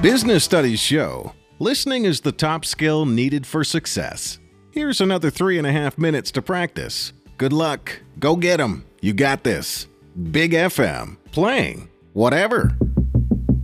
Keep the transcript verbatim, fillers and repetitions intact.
Business studies show listening is the top skill needed for success. Here's another three and a half minutes to practice. Good luck. Go get 'em. You got this. Big F M. Playing whatever.